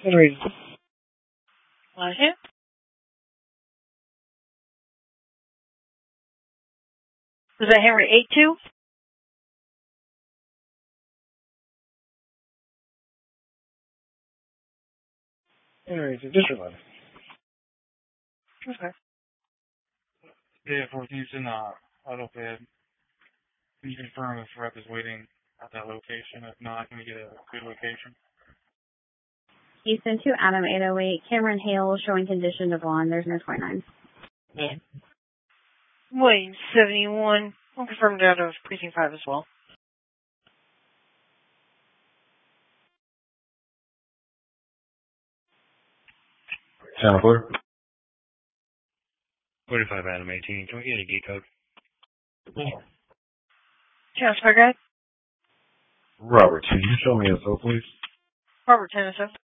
Henry. Was it? Was that Henry 8-2? Henry, it's a district line. Okay. Yeah, for Houston, AutoPad. Can you confirm if rep is waiting at that location? If not, can we get a good location? Houston to Adam 808. Cameron Hale showing condition of lawn. There's no 29. Yeah. Wait, 71. I'll confirm that of precinct 5 as well. Sound clear? 45 Adam 18. Can we get a gate code? Transfer guide. Robert, can you show me info, please? Robert Tennyson.